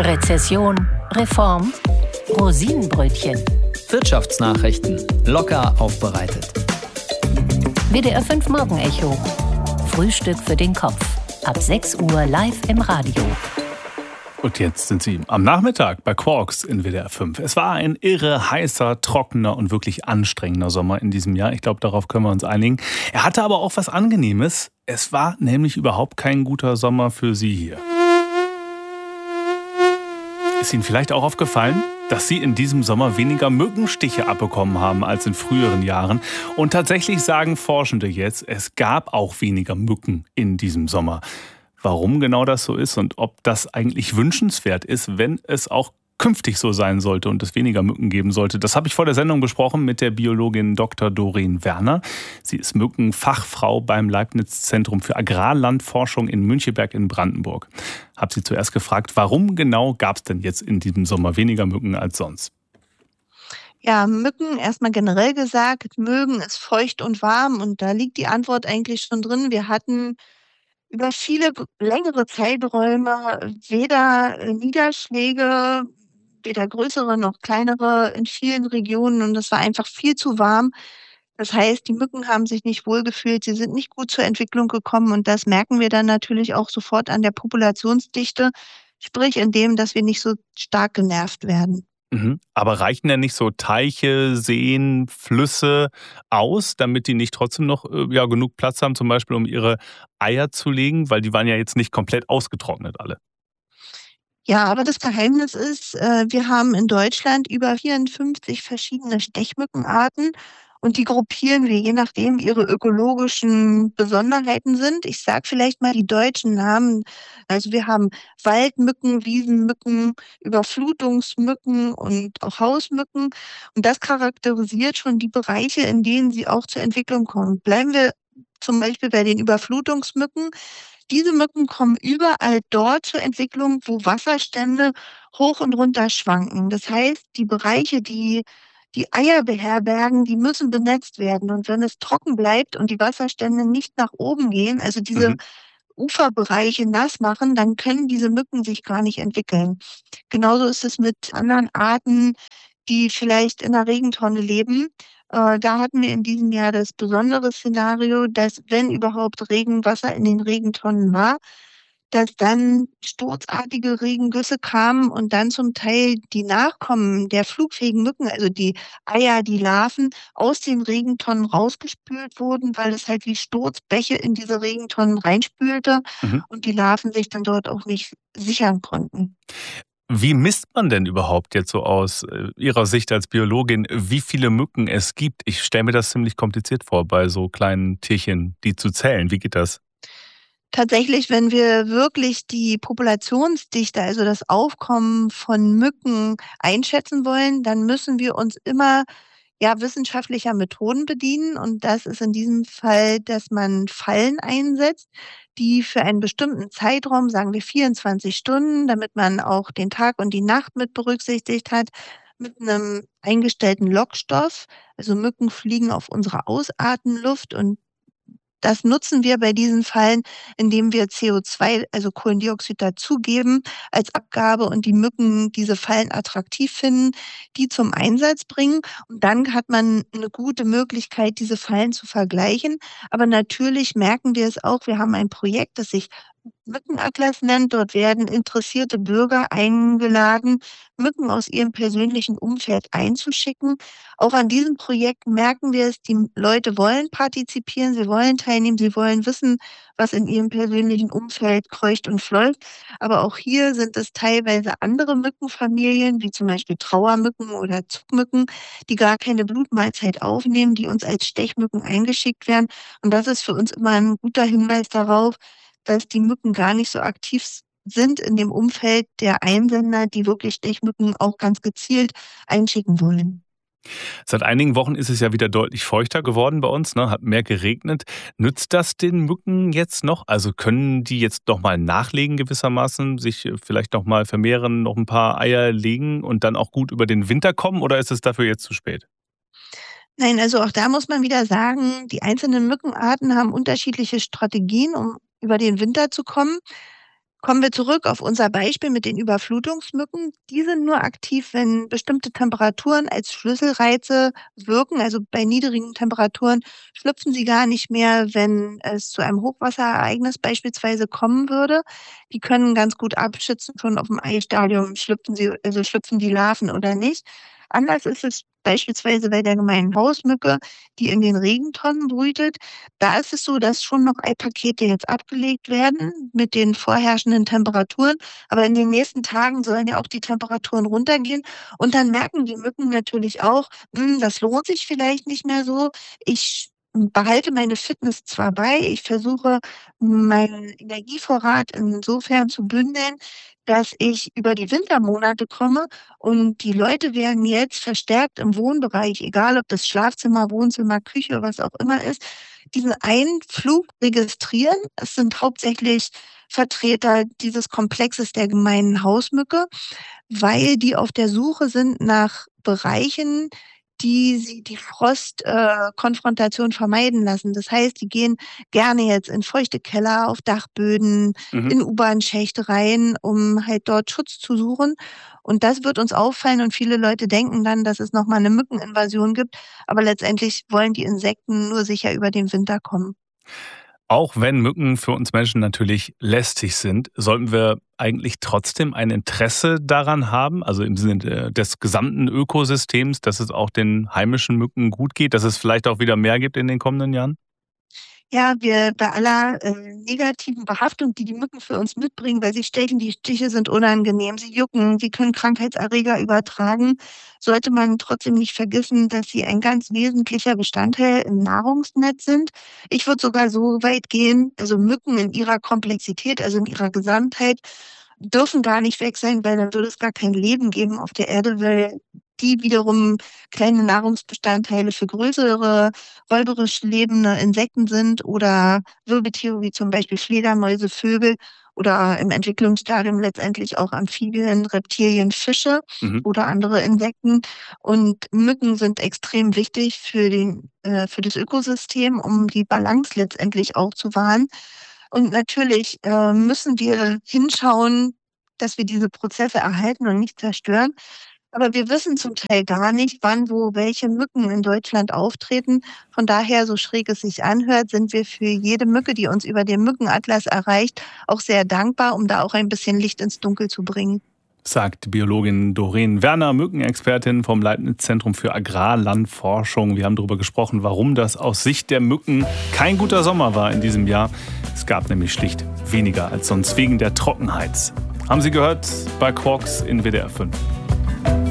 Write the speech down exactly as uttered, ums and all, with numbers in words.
Rezession, Reform, Rosinenbrötchen. Wirtschaftsnachrichten locker aufbereitet. W D R fünf Morgenecho. Frühstück für den Kopf. Ab sechs Uhr live im Radio. Und jetzt sind Sie am Nachmittag bei Quarks in W D R fünf. Es war ein irre, heißer, trockener und wirklich anstrengender Sommer in diesem Jahr. Ich glaube, darauf können wir uns einigen. Er hatte aber auch was Angenehmes. Es war nämlich überhaupt kein guter Sommer für Sie hier. Ist Ihnen vielleicht auch aufgefallen, dass Sie in diesem Sommer weniger Mückenstiche abbekommen haben als in früheren Jahren? Und tatsächlich sagen Forschende jetzt, es gab auch weniger Mücken in diesem Sommer. Warum genau das so ist und ob das eigentlich wünschenswert ist, wenn es auch künftig so sein sollte und es weniger Mücken geben sollte, das habe ich vor der Sendung besprochen mit der Biologin Doktor Doreen Werner. Sie ist Mückenfachfrau beim Leibniz-Zentrum für Agrarlandforschung in Müncheberg in Brandenburg. Habe sie zuerst gefragt, warum genau gab es denn jetzt in diesem Sommer weniger Mücken als sonst? Ja, Mücken, erstmal generell gesagt, mögen es feucht und warm. Und da liegt die Antwort eigentlich schon drin. Wir hatten über viele g- längere Zeiträume weder äh, Niederschläge, weder größere noch kleinere in vielen Regionen. Und es war einfach viel zu warm. Das heißt, die Mücken haben sich nicht wohlgefühlt, sie sind nicht gut zur Entwicklung gekommen. Und das merken wir dann natürlich auch sofort an der Populationsdichte, sprich in dem, dass wir nicht so stark genervt werden. Mhm. Aber reichen denn nicht so Teiche, Seen, Flüsse aus, damit die nicht trotzdem noch äh, ja, genug Platz haben, zum Beispiel um ihre Eier zu legen? Weil die waren ja jetzt nicht komplett ausgetrocknet alle. Ja, aber das Geheimnis ist, äh, wir haben in Deutschland über vierundfünfzig verschiedene Stechmückenarten und die gruppieren wir je nachdem, wie ihre ökologischen Besonderheiten sind. Ich sage vielleicht mal die deutschen Namen. Also wir haben Waldmücken, Wiesenmücken, Überflutungsmücken und auch Hausmücken. Und das charakterisiert schon die Bereiche, in denen sie auch zur Entwicklung kommen. Bleiben wir zum Beispiel bei den Überflutungsmücken. Diese Mücken kommen überall dort zur Entwicklung, wo Wasserstände hoch und runter schwanken. Das heißt, die Bereiche, die die Eier beherbergen, die müssen benetzt werden. Und wenn es trocken bleibt und die Wasserstände nicht nach oben gehen, also diese Mhm. Uferbereiche nass machen, dann können diese Mücken sich gar nicht entwickeln. Genauso ist es mit anderen Arten, die vielleicht in der Regentonne leben. Äh, da hatten wir in diesem Jahr das besondere Szenario, dass, wenn überhaupt Regenwasser in den Regentonnen war, dass dann sturzartige Regengüsse kamen und dann zum Teil die Nachkommen der flugfähigen Mücken, also die Eier, die Larven, aus den Regentonnen rausgespült wurden, weil es halt wie Sturzbäche in diese Regentonnen reinspülte Mhm. und die Larven sich dann dort auch nicht sichern konnten. Wie misst man denn überhaupt jetzt so aus äh, Ihrer Sicht als Biologin, wie viele Mücken es gibt? Ich stelle mir das ziemlich kompliziert vor, bei so kleinen Tierchen, die zu zählen. Wie geht das? Tatsächlich, wenn wir wirklich die Populationsdichte, also das Aufkommen von Mücken einschätzen wollen, dann müssen wir uns immer ja, wissenschaftlicher Methoden bedienen. Und das ist in diesem Fall, dass man Fallen einsetzt, die für einen bestimmten Zeitraum, sagen wir vierundzwanzig Stunden, damit man auch den Tag und die Nacht mit berücksichtigt hat, mit einem eingestellten Lockstoff. Also Mücken fliegen auf unsere Ausatemluft und das nutzen wir bei diesen Fallen, indem wir C O zwei, also Kohlendioxid, dazugeben als Abgabe und die Mücken diese Fallen attraktiv finden, die zum Einsatz bringen. Und dann hat man eine gute Möglichkeit, diese Fallen zu vergleichen. Aber natürlich merken wir es auch, wir haben ein Projekt, das sich Mückenatlas nennt. Dort werden interessierte Bürger eingeladen, Mücken aus ihrem persönlichen Umfeld einzuschicken. Auch an diesem Projekt merken wir es, die Leute wollen partizipieren, sie wollen teilnehmen, sie wollen wissen, was in ihrem persönlichen Umfeld kreucht und fleucht. Aber auch hier sind es teilweise andere Mückenfamilien, wie zum Beispiel Trauermücken oder Zugmücken, die gar keine Blutmahlzeit aufnehmen, die uns als Stechmücken eingeschickt werden. Und das ist für uns immer ein guter Hinweis darauf, dass die Mücken gar nicht so aktiv s- sind in dem Umfeld der Einsender, die wirklich Stechmücken auch ganz gezielt einschicken wollen. Seit einigen Wochen ist es ja wieder deutlich feuchter geworden bei uns, ne? Hat mehr geregnet. Nützt das den Mücken jetzt noch? Also können die jetzt noch mal nachlegen gewissermaßen, sich äh, vielleicht noch mal vermehren, noch ein paar Eier legen und dann auch gut über den Winter kommen? Oder ist es dafür jetzt zu spät? Nein, also auch da muss man wieder sagen, die einzelnen Mückenarten haben unterschiedliche Strategien, um über den Winter zu kommen. Kommen wir zurück auf unser Beispiel mit den Überflutungsmücken. Die sind nur aktiv, wenn bestimmte Temperaturen als Schlüsselreize wirken. Also bei niedrigen Temperaturen schlüpfen sie gar nicht mehr, wenn es zu einem Hochwasserereignis beispielsweise kommen würde. Die können ganz gut abschätzen, schon auf dem Eistadium schlüpfen sie, also schlüpfen die Larven oder nicht. Anders ist es beispielsweise bei der gemeinen Hausmücke, die in den Regentonnen brütet. Da ist es so, dass schon noch Eipakete jetzt abgelegt werden mit den vorherrschenden Temperaturen. Aber in den nächsten Tagen sollen ja auch die Temperaturen runtergehen. Und dann merken die Mücken natürlich auch, hm, das lohnt sich vielleicht nicht mehr so. Ich behalte meine Fitness zwar bei, ich versuche, meinen Energievorrat insofern zu bündeln, dass ich über die Wintermonate komme, und die Leute werden jetzt verstärkt im Wohnbereich, egal ob das Schlafzimmer, Wohnzimmer, Küche, was auch immer ist, diesen einen Flug registrieren. Es sind hauptsächlich Vertreter dieses Komplexes der gemeinen Hausmücke, weil die auf der Suche sind nach Bereichen, die sie die Frostkonfrontation äh, Konfrontation vermeiden lassen. Das heißt, die gehen gerne jetzt in feuchte Keller, auf Dachböden, Mhm. in U-Bahn-Schächte rein, um halt dort Schutz zu suchen. Und das wird uns auffallen, und viele Leute denken dann, dass es noch mal 'ne Mückeninvasion gibt, aber letztendlich wollen die Insekten nur sicher über den Winter kommen. Auch wenn Mücken für uns Menschen natürlich lästig sind, sollten wir eigentlich trotzdem ein Interesse daran haben, also im Sinne des gesamten Ökosystems, dass es auch den heimischen Mücken gut geht, dass es vielleicht auch wieder mehr gibt in den kommenden Jahren? Ja, wir bei aller, äh, negativen Behaftung, die die Mücken für uns mitbringen, weil sie stechen, die Stiche sind unangenehm, sie jucken, sie können Krankheitserreger übertragen, sollte man trotzdem nicht vergessen, dass sie ein ganz wesentlicher Bestandteil im Nahrungsnetz sind. Ich würde sogar so weit gehen, also Mücken in ihrer Komplexität, also in ihrer Gesamtheit, dürfen gar nicht weg sein, weil dann würde es gar kein Leben geben auf der Erde, weil die wiederum kleine Nahrungsbestandteile für größere räuberisch lebende Insekten sind oder Wirbeltiere wie zum Beispiel Fledermäuse, Vögel oder im Entwicklungsstadium letztendlich auch Amphibien, Reptilien, Fische Mhm. oder andere Insekten. Und Mücken sind extrem wichtig für den äh, für das Ökosystem, um die Balance letztendlich auch zu wahren. Und natürlich, äh, müssen wir hinschauen, dass wir diese Prozesse erhalten und nicht zerstören. Aber wir wissen zum Teil gar nicht, wann wo welche Mücken in Deutschland auftreten. Von daher, so schräg es sich anhört, sind wir für jede Mücke, die uns über den Mückenatlas erreicht, auch sehr dankbar, um da auch ein bisschen Licht ins Dunkel zu bringen. Sagt Biologin Doreen Werner, Mückenexpertin vom Leibniz-Zentrum für Agrarlandforschung. Wir haben darüber gesprochen, warum das aus Sicht der Mücken kein guter Sommer war in diesem Jahr. Es gab nämlich schlicht weniger als sonst wegen der Trockenheit. Haben Sie gehört bei Quarks in W D R fünf.